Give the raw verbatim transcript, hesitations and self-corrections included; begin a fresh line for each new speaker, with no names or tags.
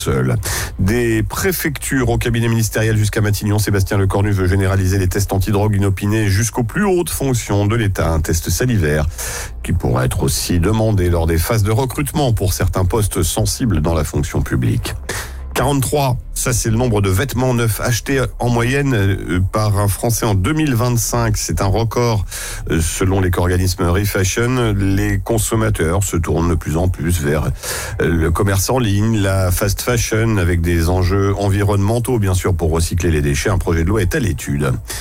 seul. Des préfectures au cabinet ministériel jusqu'à Matignon, Sébastien Lecornu veut généraliser les tests antidrogue inopinés jusqu'aux plus hautes fonctions de l'État. Un test salivaire qui pourra être aussi demandé lors des phases de recrutement pour certains postes sensibles dans la fonction publique. quarante-trois, ça c'est le nombre de vêtements neufs achetés en moyenne par un Français en deux mille vingt-cinq. C'est un record selon l'éco-organisme Refashion. Les consommateurs se tournent de plus en plus vers le commerce en ligne, la fast fashion avec des enjeux environnementaux bien sûr pour recycler les déchets. Un projet de loi est à l'étude.